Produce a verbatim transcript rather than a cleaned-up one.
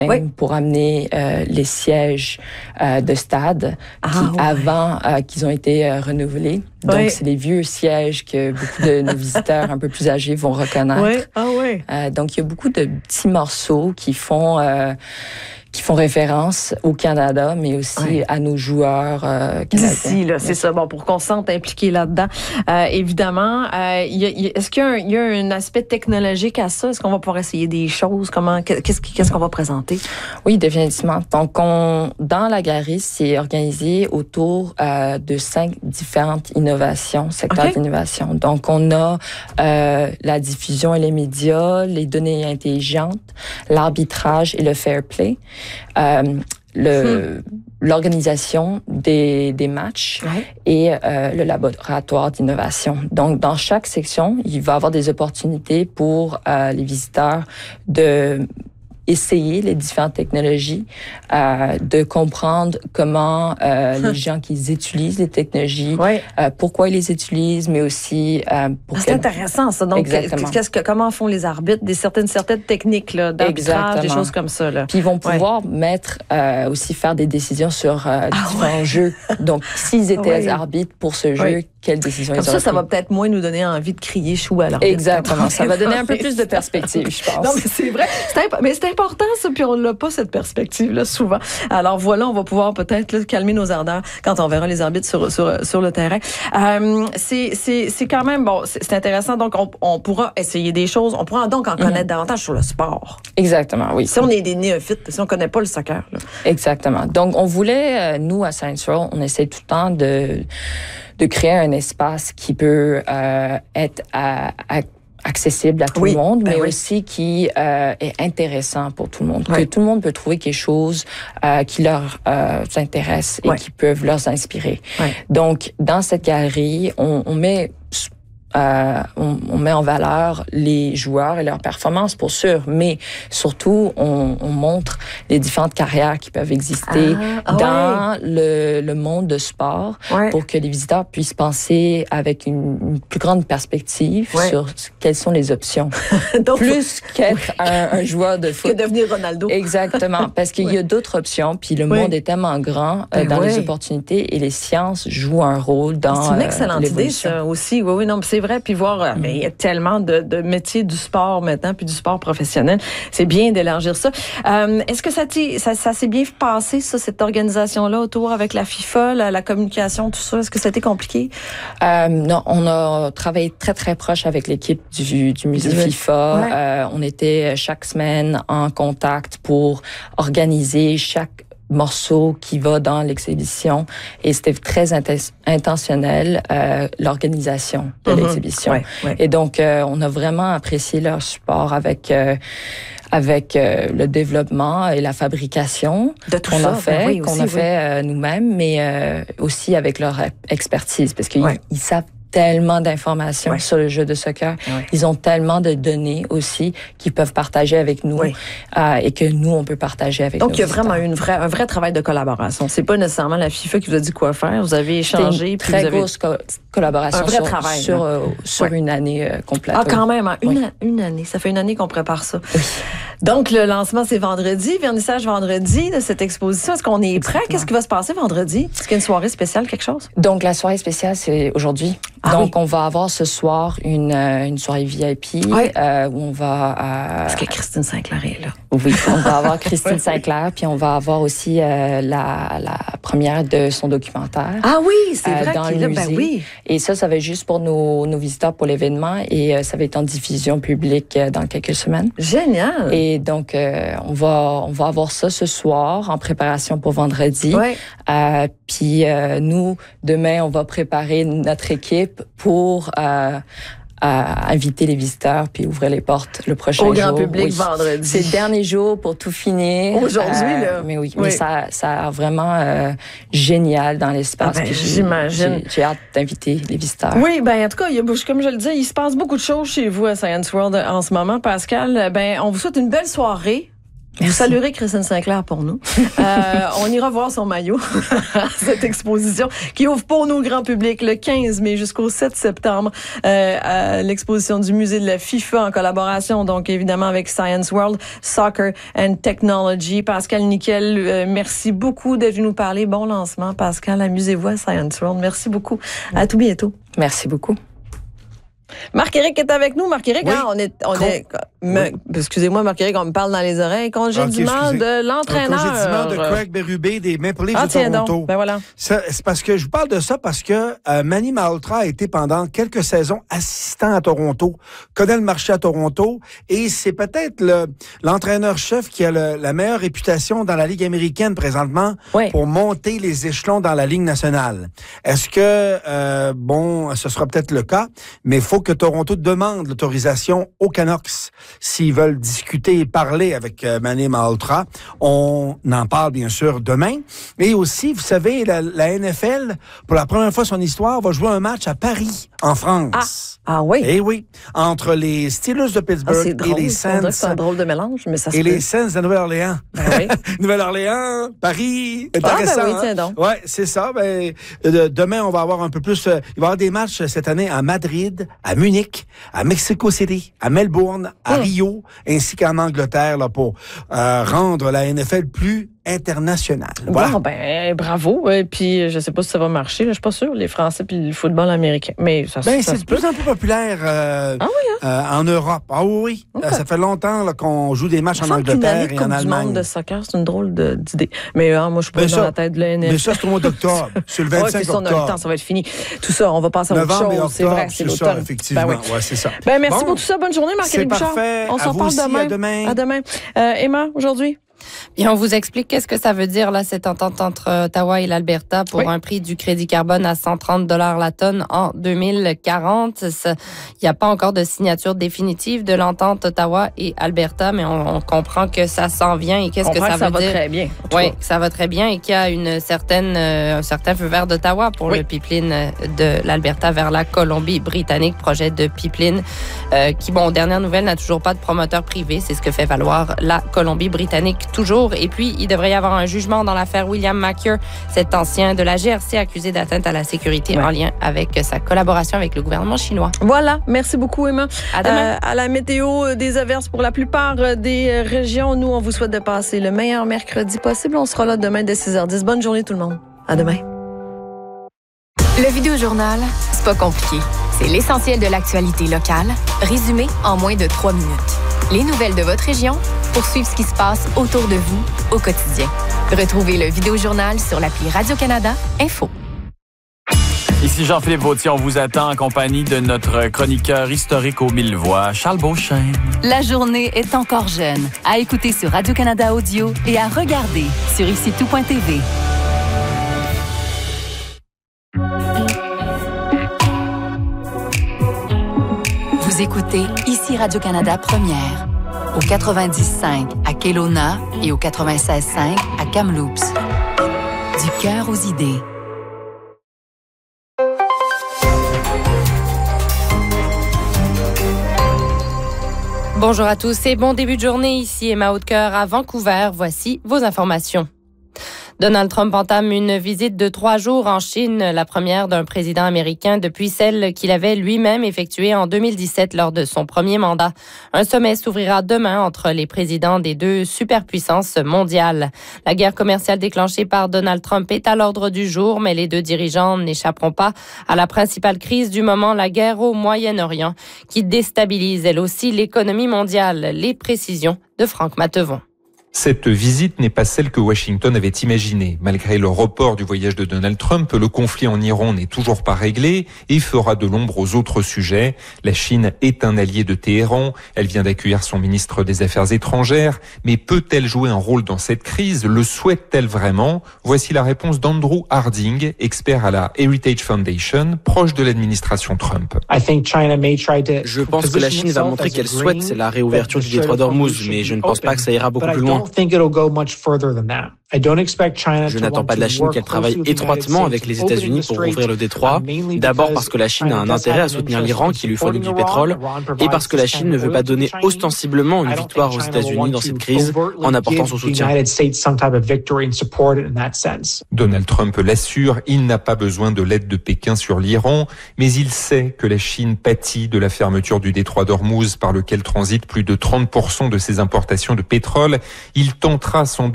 oui. pour amener euh, les sièges euh, de stade ah, qui, ouais. avant euh, qu'ils ont été euh, renouvelés. Donc, oui. c'est les vieux sièges que beaucoup de nos visiteurs un peu plus âgés vont reconnaître. Oui. Ah, oui. Euh, donc, il y a beaucoup de petits morceaux qui font... Euh, qui font référence au Canada, mais aussi oui. à nos joueurs euh, canadiens. D'ici, là, c'est oui. ça. Bon, pour qu'on se sente impliqué là-dedans. Euh, évidemment, euh, y a, y a, est-ce qu'il y a, un, y a un aspect technologique à ça? Est-ce qu'on va pouvoir essayer des choses? Comment, qu'est-ce, qu'est-ce qu'on va présenter? Oui, définitivement. Donc, on, dans la galerie, c'est organisé autour euh, de cinq différentes innovations, secteurs okay. d'innovation. Donc, on a euh, la diffusion et les médias, les données intelligentes, l'arbitrage et le fair play. Euh, le, hmm. l'organisation des, des matchs ouais. et euh, le laboratoire d'innovation. Donc, dans chaque section, il va y avoir des opportunités pour euh, les visiteurs de essayer les différentes technologies, euh, de comprendre comment euh, les gens qui utilisent les technologies, oui. euh, pourquoi ils les utilisent, mais aussi euh, pour ah, c'est quel... intéressant ça. Donc, qu'est-ce que, comment font les arbitres des certaines certaines techniques là, d'arbitrage, des choses comme ça là. Puis ils vont pouvoir ouais. mettre euh, aussi faire des décisions sur euh, ah, différents ouais. jeux. Donc, s'ils étaient oui. arbitres pour ce jeu, oui. quelles décisions comme ils ça, auraient ça pris. va peut-être moins nous donner envie de crier chou à l'arbitre. Exactement. Ça va donner un peu plus de perspective, je pense. Non, mais c'est vrai. C'est imp... mais c'est important ça, puis on n'a pas cette perspective-là souvent. Alors voilà, on va pouvoir peut-être là, calmer nos ardeurs quand on verra les arbitres sur sur sur le terrain. Euh, c'est c'est c'est quand même bon, c'est, c'est intéressant. Donc on, on pourra essayer des choses, on pourra donc en connaître mmh. davantage sur le sport. Exactement, oui. Si on est des néophytes, si on connaît pas le soccer. Là. Exactement. Donc on voulait, euh, nous à Science Row, on essaie tout le temps de de créer un espace qui peut euh, être à, à accessible à tout oui, le monde, mais ben oui. aussi qui euh, est intéressant pour tout le monde. Oui. Que tout le monde peut trouver quelque chose euh, qui leur euh, intéresse et oui. qui peuvent leur inspirer. Oui. Donc, dans cette galerie, on, on met... Euh, on, on met en valeur les joueurs et leurs performances, pour sûr, mais surtout, on, on montre les différentes carrières qui peuvent exister ah, dans ouais. le, le monde de sport ouais. pour que les visiteurs puissent penser avec une, une plus grande perspective ouais. sur quelles sont les options. Donc, plus qu'être un, un joueur de foot. Que devenir Ronaldo. Exactement, parce qu'il ouais. y a d'autres options, puis le ouais. monde est tellement grand euh, ben dans ouais. les opportunités et les sciences jouent un rôle dans C'est une excellente euh, idée, ça aussi. Oui, oui, non, c'est vrai, puis voir, mm. mais il y a tellement de, de métiers du sport maintenant, puis du sport professionnel. C'est bien d'élargir ça. Euh, est-ce que ça, ça, ça s'est bien passé, ça, cette organisation-là, autour avec la FIFA, la, la communication, tout ça? Est-ce que c'était compliqué? Euh, non, on a travaillé très, très proche avec l'équipe du, du musée oui. FIFA. Ouais. Euh, on était chaque semaine en contact pour organiser chaque morceau qui va dans l'exhibition et c'était très int- intentionnel euh, l'organisation de mm-hmm. l'exhibition ouais, ouais. et donc euh, on a vraiment apprécié leur support avec euh, avec euh, le développement et la fabrication de tout qu'on ça, a fait ben oui, qu'on aussi, a oui. fait euh, nous-mêmes, mais euh, aussi avec leur expertise parce qu'ils ouais. ils savent tellement d'informations ouais. sur le jeu de soccer. Ouais. Ils ont tellement de données aussi qu'ils peuvent partager avec nous ouais. euh, et que nous, on peut partager avec Donc, nos il y a visiteurs. vraiment une vraie, un vrai travail de collaboration. C'est pas nécessairement la FIFA qui vous a dit quoi faire. Vous avez échangé. C'est une puis très vous avez... grosse co- collaboration un vrai sur, travail, sur, euh, sur ouais. une année euh, complète. Ah, quand même, hein? une, oui. a, une année. Ça fait une année qu'on prépare ça. Oui. Donc, le lancement, c'est vendredi. Vernissage vendredi de cette exposition. Est-ce qu'on est prêt? Exactement. Qu'est-ce qui va se passer vendredi? Est-ce qu'il y a une soirée spéciale, quelque chose? Donc, la soirée spéciale, c'est aujourd'hui. Ah, Donc, oui. on va avoir ce soir une, euh, une soirée V I P oui. euh, où on va... Euh, Est-ce que Christine Sinclair est là? Oui, on va avoir Christine Sinclair, puis on va avoir aussi euh, la, la première de son documentaire. Ah oui, c'est euh, vrai dans qu'il le est musée. là. Ben oui. Et ça, ça va être juste pour nos, nos visiteurs pour l'événement et euh, ça va être en diffusion publique euh, dans quelques semaines. Génial! Et donc, euh, on va on va avoir ça ce soir en préparation pour vendredi. Ouais. Euh, puis euh, nous, demain, on va préparer notre équipe pour... Euh, à inviter les visiteurs puis ouvrir les portes le prochain jour. Au jour. grand public oui. vendredi. C'est le dernier jour pour tout finir. Aujourd'hui, euh, là. Mais oui, oui. mais ça, ça a l'air vraiment euh, génial dans l'espace. Ah ben, j'imagine. J'ai, j'ai hâte d'inviter les visiteurs. Oui, ben en tout cas, il y a, comme je le disais, il se passe beaucoup de choses chez vous à Science World en ce moment, Pascal. Ben, on vous souhaite une belle soirée. Merci. Vous saluerez Christine Sinclair pour nous. euh, on ira voir son maillot, cette exposition qui ouvre pour nous grand public le quinze mai jusqu'au sept septembre. Euh, à l'exposition du musée de la FIFA en collaboration, donc évidemment avec Science World, Soccer and Technology. Pascal Nickel, euh, merci beaucoup d'être venu nous parler. Bon lancement, Pascal. Amusez-vous à Science World. Merci beaucoup. À tout bientôt. Merci beaucoup. Marc-Éric est avec nous. Marc-Éric, oui. hein, on est, on Con... est, me, oui. excusez-moi, Marc-Éric, on me parle dans les oreilles. Congédiement okay, de l'entraîneur. Congédiement de Craig Berube des Maple Leafs ah, de Toronto. Donc. Ben voilà. Ça, c'est parce que je vous parle de ça parce que euh, Manny Malhotra a été pendant quelques saisons assistant à Toronto, connaît le marché à Toronto et c'est peut-être le, l'entraîneur-chef qui a le, la meilleure réputation dans la Ligue américaine présentement oui. pour monter les échelons dans la Ligue nationale. Est-ce que, euh, bon, ce sera peut-être le cas, mais il faut que Toronto demande l'autorisation aux Canucks s'ils veulent discuter et parler avec euh, Manny Malhotra. On en parle bien sûr demain. Et aussi, vous savez, la, la N F L, pour la première fois de son histoire, va jouer un match à Paris, en France. Ah, ah oui? Eh oui. Entre les Steelers de Pittsburgh ah, drôle, et les Saints. C'est un drôle de mélange, mais ça se Et peut. les Saints de Nouvelle-Orléans. Ben oui. Nouvelle-Orléans, Paris. Intéressant. Ah, ben oui, tiens donc. Hein? Ouais, c'est ça. Ben, de, demain, on va avoir un peu plus. Euh, il va y avoir des matchs cette année à Madrid, à Munich, à Mexico City, à Melbourne, à mmh. Rio, ainsi qu'en Angleterre, là, pour euh, rendre la N F L plus internationale. Voilà. Bon, ben, bravo. Et puis, je sais pas si ça va marcher. Je suis pas sûre, les Français puis le football américain. Mais ça, ben, ça c'est de plus en plus populaire euh, ah oui, hein? euh, en Europe. Ah oui, okay. euh, ça fait longtemps là, qu'on joue des matchs en Angleterre et en Allemagne. Du monde de soccer, c'est une drôle de, d'idée. Mais hein, moi, je suis pas ben dans ça, la tête de la N F L. Mais ça, c'est au mois d'octobre. C'est le vingt-cinq ouais, ça, octobre. On a le temps, ça va être fini. Tout ça, on va passer à autre chose. Octobre, c'est vrai, c'est, c'est l'automne. Ça, effectivement. Ben oui. Ouais, c'est ça. Ben, merci bon, pour tout ça. Bonne journée, Marc-Éric Bouchard. Parfait. On s'en parle aussi, demain. À demain. À demain. Euh, Emma, aujourd'hui? Bien, on vous explique qu'est-ce que ça veut dire, là, cette entente entre Ottawa et l'Alberta pour oui. un prix du crédit carbone à cent trente dollars la tonne en deux mille quarante. Il n'y a pas encore de signature définitive de l'entente Ottawa et Alberta, mais on, on comprend que ça s'en vient et qu'est-ce on que ça, ça veut va dire. Très bien. Oui, ça va très bien et qu'il y a une certaine, euh, un certain feu vert d'Ottawa pour oui. le pipeline de l'Alberta vers la Colombie-Britannique, projet de pipeline euh, qui, bon, dernière nouvelle, n'a toujours pas de promoteur privé. C'est ce que fait valoir la Colombie-Britannique toujours. Et puis, il devrait y avoir un jugement dans l'affaire William Macure, cet ancien de la G R C accusé d'atteinte à la sécurité ouais. en lien avec sa collaboration avec le gouvernement chinois. Voilà. Merci beaucoup, Emma. À demain. Euh, à la météo, des averses pour la plupart des régions. Nous, on vous souhaite de passer le meilleur mercredi possible. On sera là demain dès six heures dix. Bonne journée, tout le monde. À demain. Le Vidéojournal, c'est pas compliqué. C'est l'essentiel de l'actualité locale, résumé en moins de trois minutes. Les nouvelles de votre région pour suivre ce qui se passe autour de vous au quotidien. Retrouvez le Vidéojournal sur l'appli Radio-Canada Info. Ici Jean-Philippe Vautier, on vous attend en compagnie de notre chroniqueur historique aux mille voix, Charles Beauchesne. La journée est encore jeune. À écouter sur Radio-Canada Audio et à regarder sur ici tout point t v. Vous écoutez ici Radio-Canada Première, au quatre-vingt-dix cinq à Kelowna et au quatre-vingt-seize cinq à Kamloops. Du cœur aux idées. Bonjour à tous et bon début de journée. Ici Emma Hautecoeur à Vancouver. Voici vos informations. Donald Trump entame une visite de trois jours en Chine, la première d'un président américain depuis celle qu'il avait lui-même effectuée en deux mille dix-sept lors de son premier mandat. Un sommet s'ouvrira demain entre les présidents des deux superpuissances mondiales. La guerre commerciale déclenchée par Donald Trump est à l'ordre du jour, mais les deux dirigeants n'échapperont pas à la principale crise du moment, la guerre au Moyen-Orient, qui déstabilise elle aussi l'économie mondiale. Les précisions de Franck Matevon. Cette visite n'est pas celle que Washington avait imaginée. Malgré le report du voyage de Donald Trump, le conflit en Iran n'est toujours pas réglé et fera de l'ombre aux autres sujets. La Chine est un allié de Téhéran. Elle vient d'accueillir son ministre des Affaires étrangères. Mais peut-elle jouer un rôle dans cette crise? Le souhaite-t-elle vraiment? Voici la réponse d'Andrew Harding, expert à la Heritage Foundation, proche de l'administration Trump. Je pense que la Chine va montrer qu'elle souhaite la réouverture du détroit d'Ormuz, mais je ne pense pas que ça ira beaucoup plus loin. Je n'attends pas de la Chine qu'elle travaille étroitement avec les États-Unis pour ouvrir le détroit. D'abord parce que la Chine a un intérêt à soutenir l'Iran qui lui fournit du pétrole et parce que la Chine ne veut pas donner ostensiblement une victoire aux États-Unis dans cette crise en apportant son soutien. Donald Trump l'assure, il n'a pas besoin de l'aide de Pékin sur l'Iran, mais il sait que la Chine pâtit de la fermeture du détroit d'Ormuz par lequel transitent plus de trente pour cent de ses importations de pétrole. Il tentera sans doute